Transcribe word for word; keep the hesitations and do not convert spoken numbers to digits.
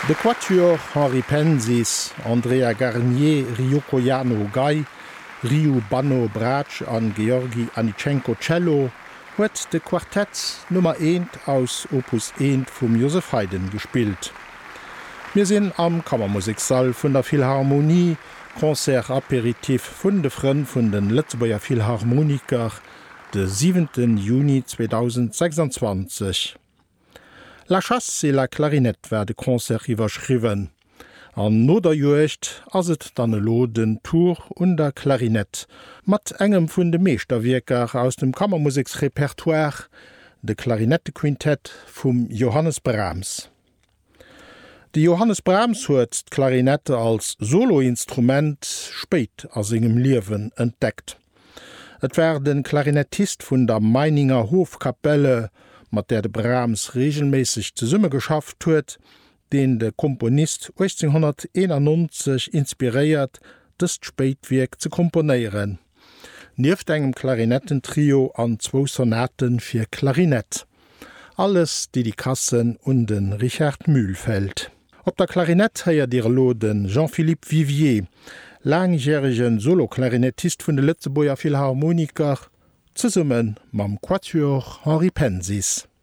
De Quatuor Henri Pensis, Andrea Garnier, Ryoko Yano Gai, Ryu Banno Brac an Georgi Anichenko Cello huet de Quartett Nummer eins aus Opus eins vum Joseph Haydn gespielt. Wir sinn am Kammermusiksaal vun der Philharmonie, Konzert Aperitif vun de Frën vun den Lettzebuer Philharmoniker de siebenten Juni zweitausendsechsundzwanzig. La chasse et la clarinette wär de Konzert iwwerschriwen. An Noderjoecht ass et dann lo den Tour und der Klarinett, mat engem vun de Meesterwieker aus dem Kammermusiksrepertoire, de Klarinettequintett vum Johannes Brahms. De Johannes Brahms huet d'Klarinette als Soloinstrument spéit as engem Liewen entdeckt. Et wär den Klarinettist vun der Meininger Hofkapelle, mat der de Brahms regelmäßig ze Summe geschafft huet, den de Komponist achtzehnhunderteinundneunzig inspiriert, das Spätwerk zu komponieren. Nieft engem Klarinettentrio an zwo Sonaten fir Klarinett. Alles Dedikassen und den Richard Mühlfeld. Op der Klarinett heier dir Loden Jean-Philippe Vivier, langjährigen Solo-Klarinettist vun de Lettzebuer Philharmoniker, ze summen mam Quatuor Henri Pensis.